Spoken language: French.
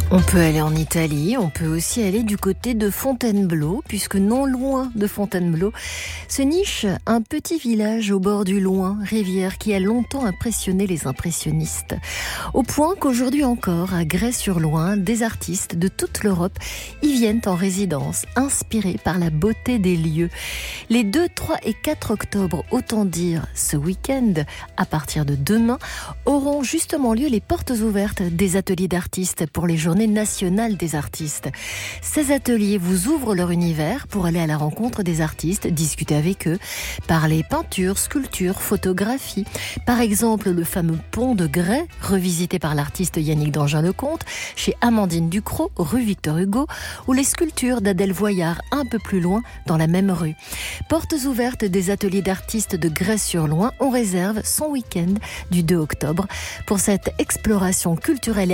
On peut aller en Italie, on peut aussi aller du côté de Fontainebleau, puisque non loin de Fontainebleau se niche un petit village au bord du Loing, rivière qui a longtemps impressionné les impressionnistes. Au point qu'aujourd'hui encore, à Grès-sur-Loing, des artistes de toute l'Europe y viennent en résidence, inspirés par la beauté des lieux. Les 2, 3 et 4 octobre, autant dire ce week-end, à partir de demain, auront justement lieu les portes ouvertes des ateliers d'artistes pour les journées nationales des artistes. Ces ateliers vous ouvrent leur univers pour aller à la rencontre des artistes, discuter avec eux, parler peinture, sculpture, photographie. Par exemple, le fameux pont de Grès, revisité par l'artiste Yannick Dangin-Lecomte, chez Amandine Ducrot, rue Victor Hugo, ou les sculptures d'Adèle Voyard, un peu plus loin, dans la même rue. Portes ouvertes des ateliers d'artistes de Grès-sur-Loing, on réserve son week-end du 2 octobre pour cette exploration culturelle